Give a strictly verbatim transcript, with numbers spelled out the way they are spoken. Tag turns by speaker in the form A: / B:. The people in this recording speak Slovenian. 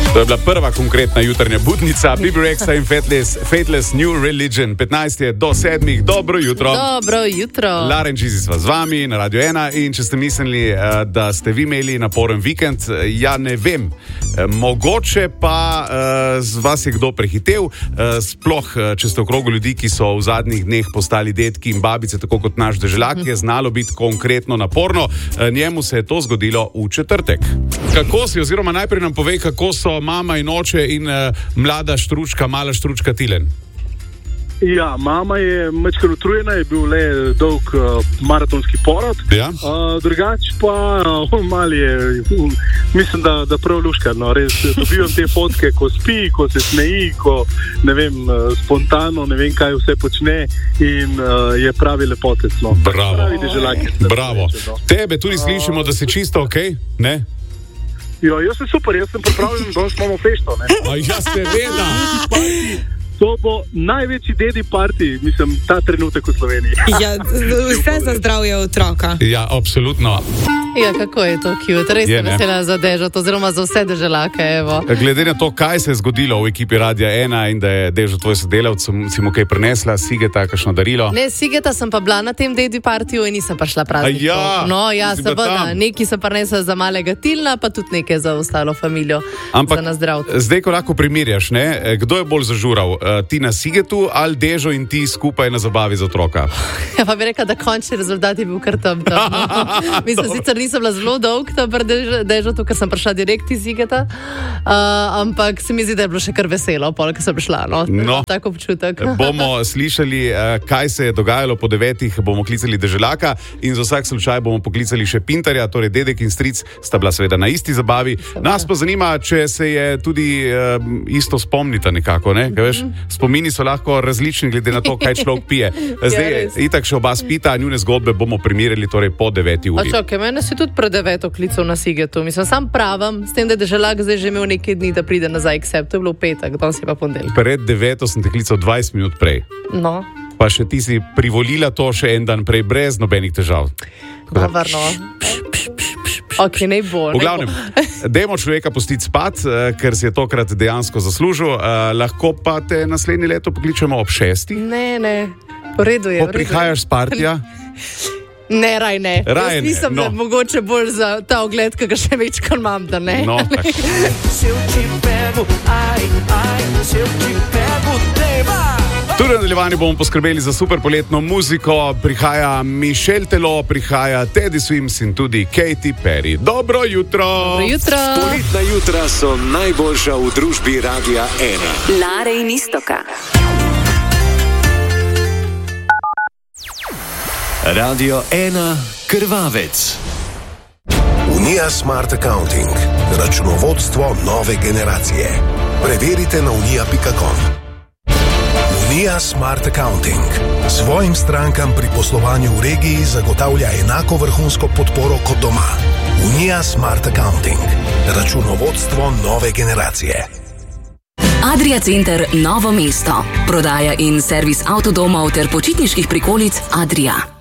A: To je bila prva konkretna jutranja budnica, B B Rexa in Fateless, Fateless New Religion. petnajst je do sedmih, dobro jutro.
B: Dobro jutro.
A: Lara in Čizi sva z vami na Radio ena in če ste mislili, da ste vi imeli naporen vikend, ja ne vem. Mogoče pa z vas je kdo prehitev, sploh če ste v krogu ljudi, ki so v zadnjih dneh postali detki in babice, tako kot naš deželak, je znalo biti konkretno naporno. Njemu se je to zgodilo v četrtek. Kako si, oziroma najprej nam povej, kako so mama in oče in uh, mlada štručka, mala štručka Tilen?
C: Ja, mama je majčkeno utrujena, je bil le dolg uh, maratonski porod.
A: Ja.
C: Uh, drugače pa uh, mali je, uh, mislim, da, da prav luška. No, res dobivam te fotke, ko spi, ko se smeji, ko ne vem, uh, spontano, ne vem, kaj vse počne in uh, je pravi lepotec. No.
A: Bravo.
C: Pravi deželak.
A: Bravo.
C: Reče, no.
A: Tebe tudi slišimo, da si čisto ok, ne?
C: Jo, jaz sem super, jaz sem pripravljen, da imamo fešto, ne?
A: A ja, seveda.
C: To bo največji dedi party, mislim, ta trenutek v Sloveniji.
D: Ja, vse za zdravje otroka.
A: Ja, absolutno.
B: Ja, kako je to cute, res je vesela za Dežo, oziroma za vse deželake, evo.
A: Glede na to, kaj se je zgodilo v ekipi Radia ena in da je Dežo tvoj sodelavc, si mu kaj prinesla, Sigeta, kakšno darilo?
B: Ne, Sigeta sem pa bila na tem dedi partiju in nisem pa šla praznikov.
A: Ja,
B: no, ja, seveda, nekaj sem prinesla za malega Tilna, pa tudi nekaj za ostalo familijo.
A: Ampak,
B: za nazdrav.
A: Zdaj, ko lahko primerjaš, ne, kdo je bolj zažural? Ti na Sigetu ali Dežo in ti skupaj na zabavi za otroka?
B: Ja, pa bi rekla, da končni rezultat je bil kar tam. tam no. Mislim, sicer nisem bila zelo dolg tam pri Dežo, ker sem prišla direkt iz Sigeta, uh, ampak se mi zdi, da je bilo še kar veselo, pol, ko sem prišla. No,
A: no.
B: Tako občutek.
A: Bomo slišali, uh, kaj se je dogajalo po devetih, bomo klicali deželaka in za vsak slučaj bomo poklicali še Pintarja, torej dedek in stric sta bila seveda na isti zabavi. Seveda. Nas pa zanima, če se je tudi uh, isto spomnita nekako, ne? Kaj veš? Spomini so lahko različni, glede na to, kaj človek pije. Zdaj, ja, itak še oba spita, njune zgodbe bomo primerjali torej po deveti uri.
B: A čakaj, mene si tudi pred deveto klical na Sigetu. Mislim, sam pravim, s tem, da je deželak zdaj že imel nekaj dni, da pride nazaj k sebi. To je bilo v petek, danes je pa ponedeljek.
A: Pred deveto sem te klical dvajset minut prej.
B: No.
A: Pa še ti si privolila to še en dan prej, brez nobenih težav.
B: Dobar, no. Ok, ne bo.
A: V glavnem, dajmo človeka pustiti spat, ker si je tokrat dejansko zaslužil. Uh, lahko pa te naslednje leto pokličemo ob šestih.
B: Ne, ne, v redu je.
A: Ko prihajaš s partija?
B: Ne, raj ne.
A: Raj
B: Jaz mislim,
A: ne. No.
B: da mogoče bolj za ta ogled, ki ga še večkrat imam, da ne.
A: No, tudi v nadaljevanju bomo poskrbeli za super poletno muziko. Prihaja Michel Telo, prihaja Teddy Swims in tudi Katy Perry. Dobro jutro!
B: Dobro jutro!
E: Poletna jutra so najboljša v družbi Radia ena.
F: Lare in Istoka.
E: Radio ena Krvavec.
G: Unija Smart Accounting. Računovodstvo nove generacije. Preverite na unija pika com. Unija Smart Accounting. Svojim strankam pri poslovanju v regiji zagotavlja enako vrhunsko podporo kot doma. Unija Smart Accounting. Računovodstvo nove generacije.
F: Adria Center Novo mesto. Prodaja in servis avtodomov ter počitniških prikolic Adria.